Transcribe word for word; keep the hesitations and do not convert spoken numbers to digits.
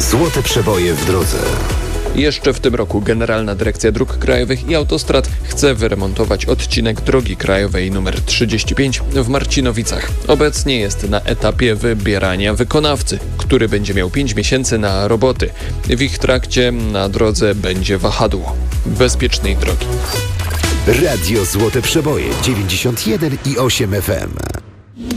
Złote przeboje w drodze. Jeszcze w tym roku Generalna Dyrekcja Dróg Krajowych i Autostrad chce wyremontować odcinek drogi krajowej nr trzydzieści pięć w Marcinowicach. Obecnie jest na etapie wybierania wykonawcy, który będzie miał pięć miesięcy na roboty. W ich trakcie na drodze będzie wahadło. Bezpiecznej drogi. Radio Złote Przeboje dziewięćdziesiąt jeden i osiem F M.